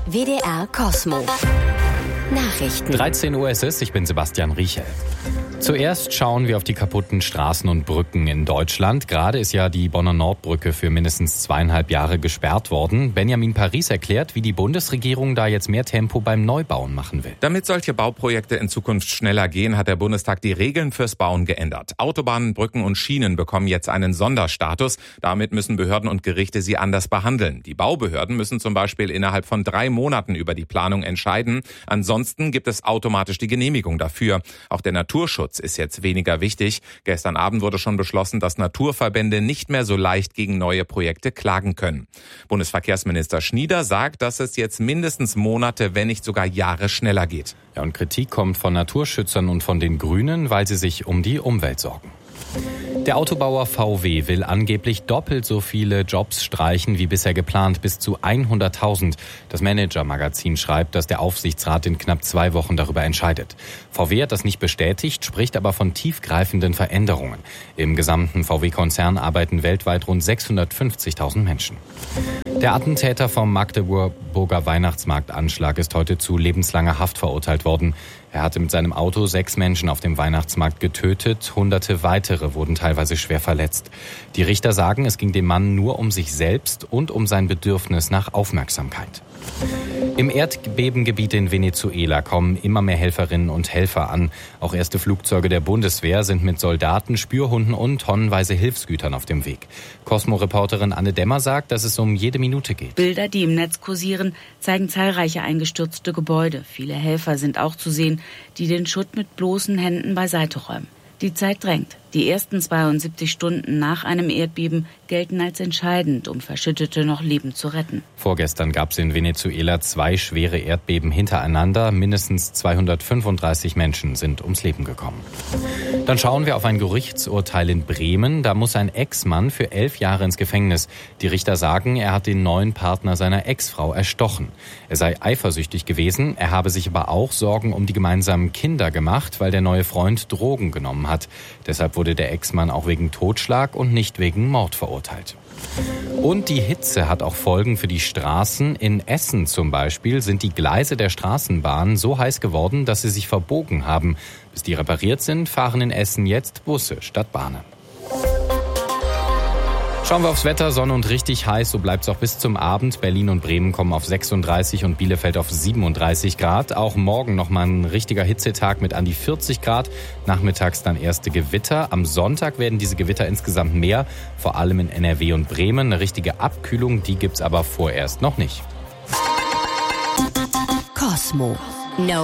WDR Cosmo. Nachrichten. 13 Uhr ist es, ich bin Sebastian Riechel. Zuerst schauen wir auf die kaputten Straßen und Brücken in Deutschland. Gerade ist ja die Bonner Nordbrücke für mindestens 2,5 Jahre gesperrt worden. Benjamin Paris erklärt, wie die Bundesregierung da jetzt mehr Tempo beim Neubauen machen will. Damit solche Bauprojekte in Zukunft schneller gehen, hat der Bundestag die Regeln fürs Bauen geändert. Autobahnen, Brücken und Schienen bekommen jetzt einen Sonderstatus. Damit müssen Behörden und Gerichte sie anders behandeln. Die Baubehörden müssen zum Beispiel innerhalb von 3 Monaten über die Planung entscheiden. Ansonsten gibt es automatisch die Genehmigung dafür. Auch der Naturschutz ist jetzt weniger wichtig. Gestern Abend wurde schon beschlossen, dass Naturverbände nicht mehr so leicht gegen neue Projekte klagen können. Bundesverkehrsminister Schnieder sagt, dass es jetzt mindestens Monate, wenn nicht sogar Jahre schneller geht. Ja, und Kritik kommt von Naturschützern und von den Grünen, weil sie sich um die Umwelt sorgen. Der Autobauer VW will angeblich doppelt so viele Jobs streichen wie bisher geplant, bis zu 100.000. Das Manager-Magazin schreibt, dass der Aufsichtsrat in knapp 2 Wochen darüber entscheidet. VW hat das nicht bestätigt, spricht aber von tiefgreifenden Veränderungen. Im gesamten VW-Konzern arbeiten weltweit rund 650.000 Menschen. Der Attentäter vom Magdeburger Weihnachtsmarktanschlag ist heute zu lebenslanger Haft verurteilt worden. Er hatte mit seinem Auto 6 Menschen auf dem Weihnachtsmarkt getötet, Hunderte weitere wurden teilweise schwer verletzt. Die Richter sagen, es ging dem Mann nur um sich selbst und um sein Bedürfnis nach Aufmerksamkeit. Im Erdbebengebiet in Venezuela kommen immer mehr Helferinnen und Helfer an. Auch erste Flugzeuge der Bundeswehr sind mit Soldaten, Spürhunden und tonnenweise Hilfsgütern auf dem Weg. Cosmo-Reporterin Anne Demmer sagt, dass es um jede Minute geht. Bilder, die im Netz kursieren, zeigen zahlreiche eingestürzte Gebäude. Viele Helfer sind auch zu sehen, die den Schutt mit bloßen Händen beiseite räumen. Die Zeit drängt. Die ersten 72 Stunden nach einem Erdbeben gelten als entscheidend, um Verschüttete noch lebend zu retten. Vorgestern gab es in Venezuela 2 schwere Erdbeben hintereinander. Mindestens 235 Menschen sind ums Leben gekommen. Dann schauen wir auf ein Gerichtsurteil in Bremen. Da muss ein Ex-Mann für 11 Jahre ins Gefängnis. Die Richter sagen, er hat den neuen Partner seiner Ex-Frau erstochen. Er sei eifersüchtig gewesen. Er habe sich aber auch Sorgen um die gemeinsamen Kinder gemacht, weil der neue Freund Drogen genommen hat. Deshalb wurde der Ex-Mann auch wegen Totschlag und nicht wegen Mord verurteilt. Und die Hitze hat auch Folgen für die Straßen. In Essen zum Beispiel sind die Gleise der Straßenbahn so heiß geworden, dass sie sich verbogen haben. Bis die repariert sind, fahren in Essen jetzt Busse statt Bahnen. Schauen wir aufs Wetter, Sonne und richtig heiß, so bleibt es auch bis zum Abend. Berlin und Bremen kommen auf 36 und Bielefeld auf 37 Grad. Auch morgen nochmal ein richtiger Hitzetag mit an die 40 Grad. Nachmittags dann erste Gewitter. Am Sonntag werden diese Gewitter insgesamt mehr, vor allem in NRW und Bremen. Eine richtige Abkühlung, die gibt's aber vorerst noch nicht. Cosmo. No.